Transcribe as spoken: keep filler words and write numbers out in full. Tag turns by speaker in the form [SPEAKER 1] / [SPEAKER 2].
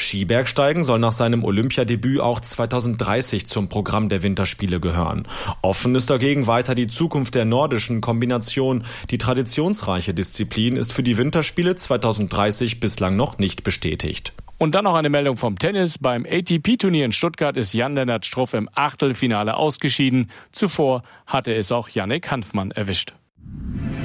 [SPEAKER 1] Skibergsteigen soll nach seinem Olympiadebüt auch zweitausenddreißig zum Programm der Winterspiele gehören. Offen ist dagegen weiter die Zukunft der nordischen Kombination. Die traditionsreiche Disziplin ist für die Winterspiele zweitausenddreißig bislang noch nicht bestätigt.
[SPEAKER 2] Und dann noch eine Meldung vom Tennis. Beim A T P-Turnier in Stuttgart ist Jan-Lennart Struff im Achtelfinale ausgeschieden. Zuvor hatte es auch Yannick Hanfmann erwischt.